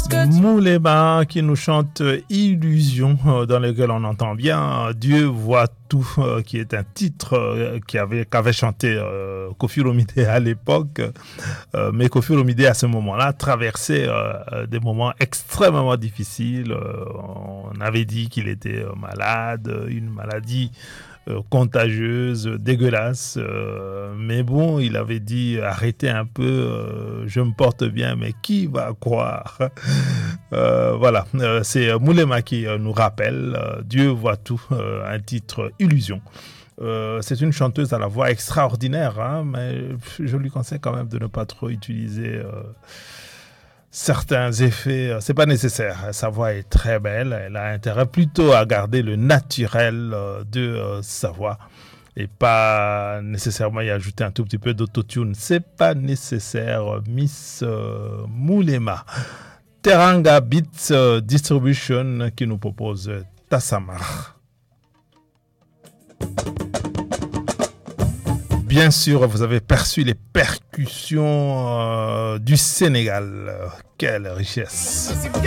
Moulema qui nous chante Illusion, dans lequel on entend bien Dieu voit tout, qui est un titre qu'avait chanté Koffi Olomide à l'époque. Mais Koffi Olomide à ce moment-là traversait des moments extrêmement difficiles. On avait dit qu'il était malade, une maladie contagieuse, dégueulasse, mais bon, il avait dit arrêtez un peu, je me porte bien, mais qui va croire? Voilà, c'est Moulema qui nous rappelle Dieu voit tout, un titre Illusion. C'est une chanteuse à la voix extraordinaire, hein, mais je lui conseille quand même de ne pas trop utiliser certains effets. C'est pas nécessaire. Sa voix est très belle. Elle a intérêt plutôt à garder le naturel de sa voix et pas nécessairement y ajouter un tout petit peu d'autotune. C'est pas nécessaire, Miss Moulema. Teranga Beats Distribution qui nous propose Tassamar. Bien sûr, vous avez perçu les percussions du Sénégal. Quelle richesse!